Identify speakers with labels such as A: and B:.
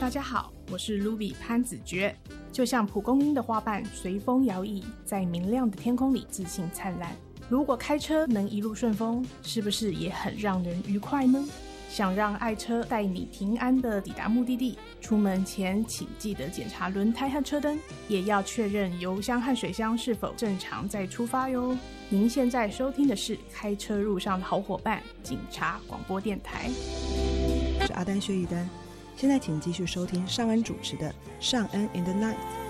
A: 大家好，我是 Ruby 潘子珏。就像蒲公英的花瓣随风摇曳，在明亮的天空里自信灿烂。如果开车能一路顺风，是不是也很让人愉快呢？想让爱车带你平安地抵达目的地，出门前请记得检查轮胎和车灯，也要确认油箱和水箱是否正常再出发哟。您现在收听的是开车路上的好伙伴警察广播电台，
B: 我是阿丹薛玉丹。现在请继续收听尚恩主持的尚恩 in the night。